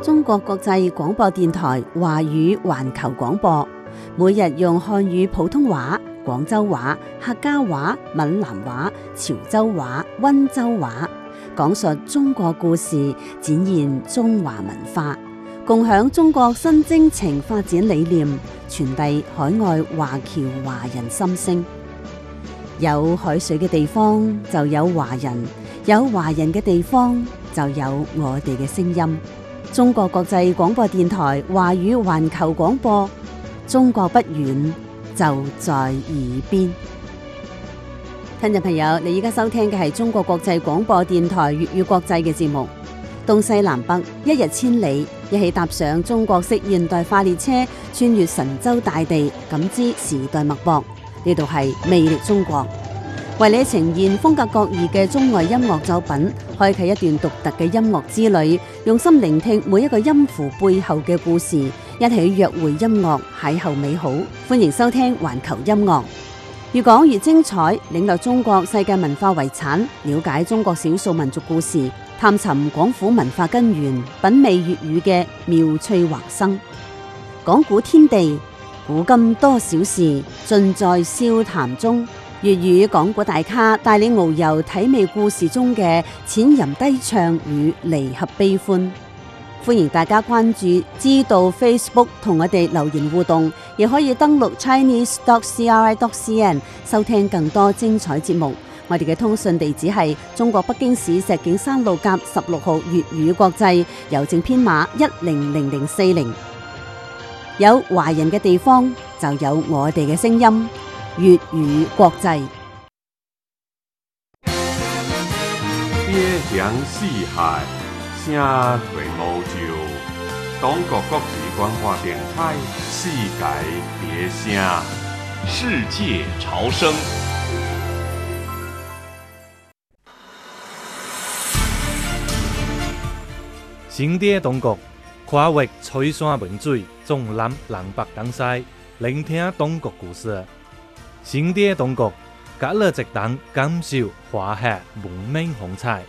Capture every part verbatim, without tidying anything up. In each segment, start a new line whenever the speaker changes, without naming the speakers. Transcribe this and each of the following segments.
中國國際廣播電台華語環球廣播，每日用漢語普通話、廣州話、客家話、閩南話、潮州話、溫州話，講述中國故事，展現中華文化，共享中國新征程發展理念，傳遞海外華僑華人心聲。有海水嘅地方就有華人，有華人嘅地方就有我哋嘅聲音。中國國際廣播電台華語環球廣播，中國不遠，就在耳邊。聽眾朋友，你依家收聽嘅係中國國際廣播電台粵語國際嘅節目。東西南北，一日千里，一起踏上中國式現代化列車，穿越神州大地，感知時代脈搏。呢度係魅力中國，為你呈現風格各異嘅中外音樂作品，開啟一段獨特嘅音樂之旅，用心聆聽每一個音符背後嘅故事，一起約會音樂，邂逅美好。歡迎收聽環球音樂，越講越精彩，領略中國世界文化遺產，了解中國少數民族故事，探尋廣府文化根源，品味粵語嘅妙趣橫生。講古天地，古今多少事，盡在笑談中。粵語講古大咖帶領遨遊體味故事中嘅淺吟低唱與離合悲歡。歡迎大家關注知道 Facebook 同我哋留言互動，亦可以登錄 chinese dot c r i dot c n 收聽更多精彩節目。我哋嘅通訊地址係中國北京市石景山路甲十六號粵語國際，郵政編碼一零零零四零。有華人嘅地方就有我哋嘅聲音，粵語國際。
邊疆四海，聲垂無就。中國國際廣播電台，世界別聲，
世界潮聲。
新的中國，跨越翠山文水，縱覽南北東西，聆聽中國故事。新的中國，隔了直等感受華夏文明風采。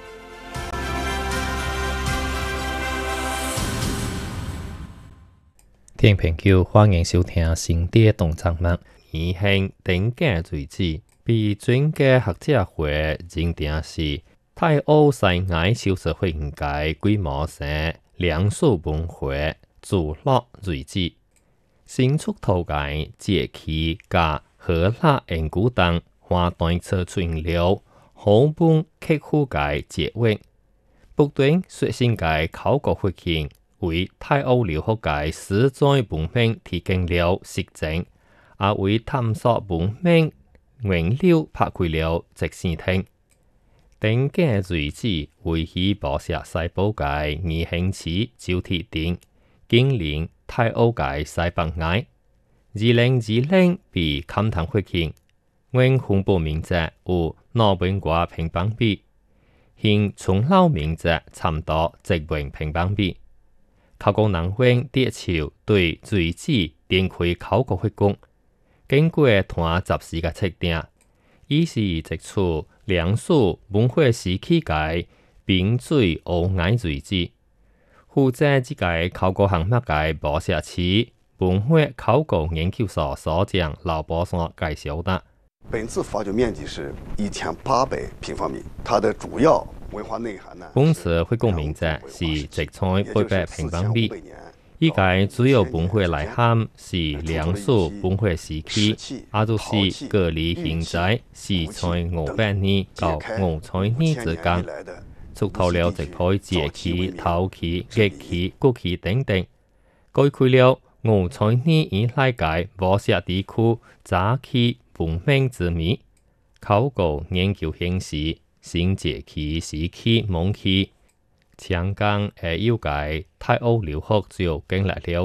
聽朋友歡迎收聽新的動作目，以向頂家最子，被專家學者會認定是泰歐西亞小社會應該規模性兩數文化聚落瑞子，新出頭界節氣加荷蘭研究等花端車存留好本客戶界節目，不斷率先界考古發現為泰歐留學界實在文明提供了實證，也為探索文明原料拍開了直線廳。頂家瑞子為去報社細胞界二興市招鐵店經營泰歐界西北崖，二零二零被勘探發現，原紅布面積有兩百多平方米，現重樓面積差唔多一萬平方米。考古人員第一潮對瑞子展開考古發掘，經過團集時嘅測定，已是直出兩數文化時期界冰水甌崖瑞子。負責這個考古項目嘅報社市文化考古研究所所長劉博山介紹的。
本次發掘面積是一千八百平方米，它的主要文化內涵呢？
本次發掘面積是直採八百平方米，依個主要文化內涵是兩數文化時期，也就是隔離現在是在五百年到五千年之間，出土了一批節氣、陶器、玉器、骨器等等，概括了五千年以來嘅無錫地區早期文明之美。考古研究顯示，新節氣、時期、晚期，長江下游界泰歐留學就經歷了